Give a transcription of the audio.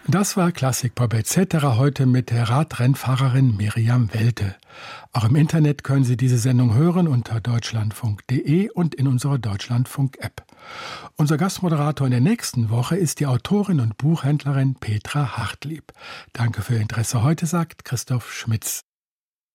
Das war Klassik Pop etc. heute mit der Radrennfahrerin Miriam Welte. Auch im Internet können Sie diese Sendung hören unter deutschlandfunk.de und in unserer Deutschlandfunk-App. Unser Gastmoderator in der nächsten Woche ist die Autorin und Buchhändlerin Petra Hartlieb. Danke für Ihr Interesse heute, sagt Christoph Schmitz.